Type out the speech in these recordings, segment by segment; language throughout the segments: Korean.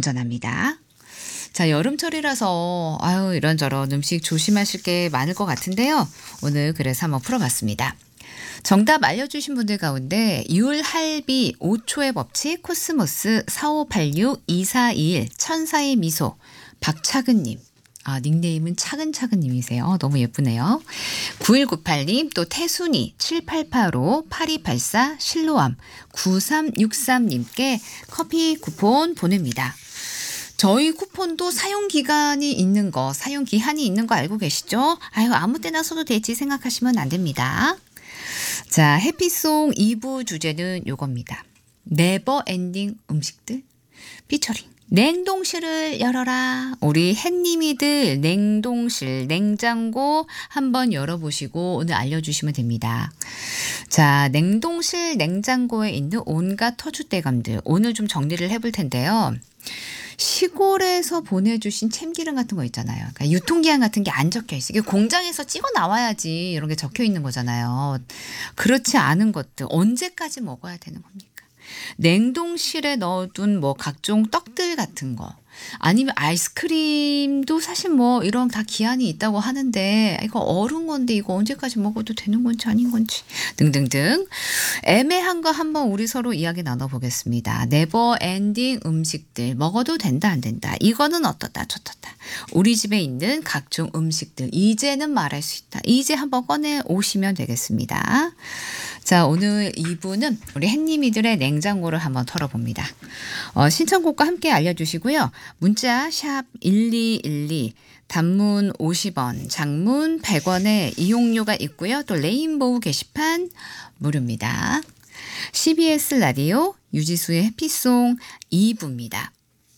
안전합니다. 자, 여름철이라서 이런저런 음식 조심하실 게 많을 것 같은데요. 오늘 그래서 한번 풀어봤습니다. 정답 알려주신 분들 가운데 율할비 5초의 법칙 코스모스 4586-2421 천사의 미소 박차근님. 닉네임은 차근차근님이세요. 너무 예쁘네요. 9198님, 또 태순이 7885-8284 실로암 9363님께 커피 쿠폰 보냅니다. 저희 쿠폰도 사용기간이 있는 거, 사용기한이 있는 거 알고 계시죠? 아무 때나 써도 되지 생각하시면 안 됩니다. 자, 해피송 2부 주제는 요겁니다. 네버 엔딩 음식들 피처링. 냉동실을 열어라. 우리 햇님이들 냉동실, 냉장고 한번 열어보시고 오늘 알려주시면 됩니다. 자, 냉동실, 냉장고에 있는 온갖 터줏대감들 오늘 좀 정리를 해볼 텐데요. 시골에서 보내주신 참기름 같은 거 있잖아요. 그러니까 유통기한 같은 게 안 적혀 있어요. 이게 공장에서 찍어 나와야지 이런 게 적혀 있는 거잖아요. 그렇지 않은 것들 언제까지 먹어야 되는 겁니까? 냉동실에 넣어둔 각종 떡들 같은 거 아니면 아이스크림도 사실 이런 다 기한이 있다고 하는데 이거 얼은 건데 이거 언제까지 먹어도 되는 건지 아닌 건지 등등등 애매한 거 한번 우리 서로 이야기 나눠보겠습니다. 네버 엔딩 음식들 먹어도 된다 안 된다 이거는 어떻다 저떻다 우리 집에 있는 각종 음식들 이제는 말할 수 있다 이제 한번 꺼내 오시면 되겠습니다. 자, 오늘 2부는 우리 햇님이들의 냉장고를 한번 털어봅니다. 신청곡과 함께 알려주시고요. 문자 샵 1212 단문 50원 장문 100원의 이용료가 있고요. 또 레인보우 게시판 무료입니다. CBS 라디오 유지수의 해피송 2부입니다.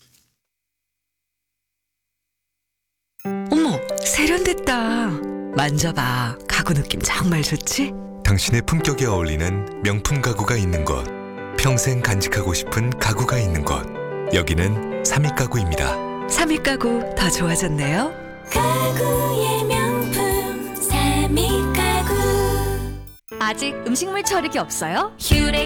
어머, 세련됐다. 만져봐. 가구 느낌 정말 좋지? 당신의 품격에 어울리는 명품 가구가 있는 곳, 평생 간직하고 싶은 가구가 있는 곳, 여기는 삼익가구입니다. 삼익가구 더 좋아졌네요. 가구의 명품 삼익가구. 아직 음식물 처리기 없어요? 휴레